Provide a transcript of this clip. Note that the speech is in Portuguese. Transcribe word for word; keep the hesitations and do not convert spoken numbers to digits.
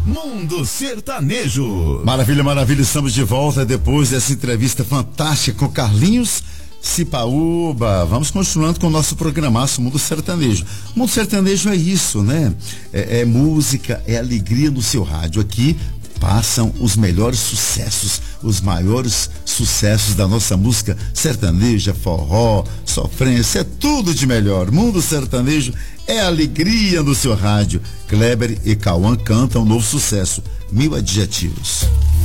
Mundo Sertanejo. Maravilha, maravilha, estamos de volta depois dessa entrevista fantástica com Carlinhos Sipaúba. Vamos continuando com o nosso programaço Mundo Sertanejo. Mundo Sertanejo é isso, né? É, é música, é alegria no seu rádio. Aqui passam os melhores sucessos, os maiores sucessos da nossa música sertaneja, forró, sofrência, é tudo de melhor. Mundo Sertanejo é alegria no seu rádio. Kleber e Cauã cantam um novo sucesso, Mil Adjetivos.